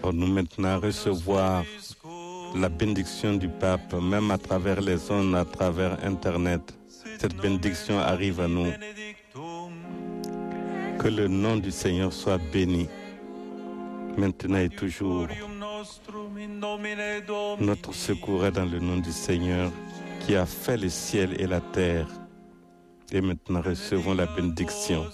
nous maintenant recevoir la bénédiction du pape, même à travers les ondes, à travers Internet. Cette bénédiction arrive à nous. Que le nom du Seigneur soit béni, maintenant et toujours. Notre secours est dans le nom du Seigneur qui a fait le ciel et la terre. Et maintenant recevons la bénédiction.